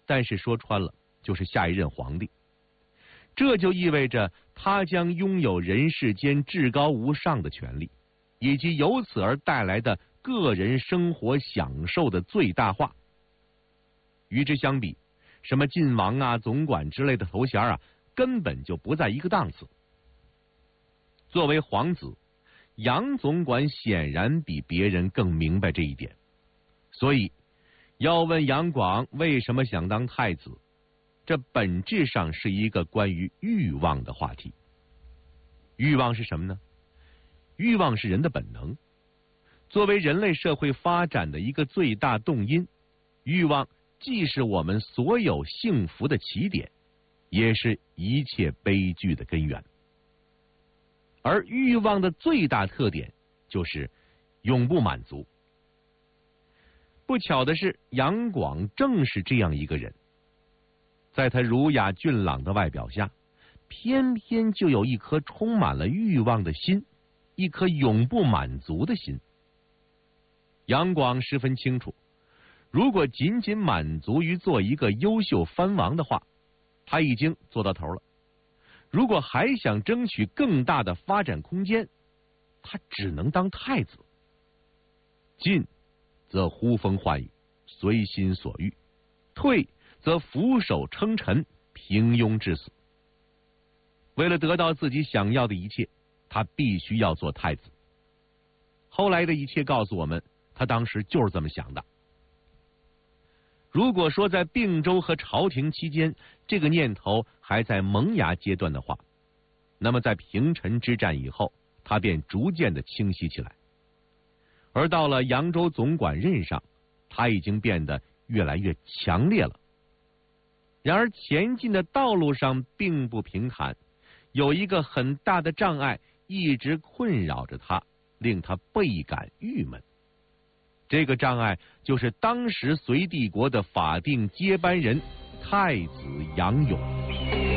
但是说穿了就是下一任皇帝。这就意味着他将拥有人世间至高无上的权利，以及由此而带来的个人生活享受的最大化。与之相比，什么晋王啊、总管之类的头衔啊，根本就不在一个档次。作为皇子，杨总管显然比别人更明白这一点，所以要问杨广为什么想当太子，这本质上是一个关于欲望的话题。欲望是什么呢？欲望是人的本能，作为人类社会发展的一个最大动因，欲望既是我们所有幸福的起点，也是一切悲剧的根源。而欲望的最大特点就是永不满足。不巧的是，杨广正是这样一个人。在他儒雅俊朗的外表下，偏偏就有一颗充满了欲望的心，一颗永不满足的心。杨广十分清楚，如果仅仅满足于做一个优秀藩王的话，他已经做到头了。如果还想争取更大的发展空间，他只能当太子。进则呼风唤雨，随心所欲；退则俯首称臣，平庸至死。为了得到自己想要的一切，他必须要做太子。后来的一切告诉我们，他当时就是这么想的。如果说在并州和朝廷期间，这个念头还在萌芽阶段的话，那么在平陈之战以后，他便逐渐的清晰起来。而到了扬州总管任上，他已经变得越来越强烈了。然而前进的道路上并不平坦，有一个很大的障碍一直困扰着他，令他倍感郁闷。这个障碍就是当时隋帝国的法定接班人太子杨勇。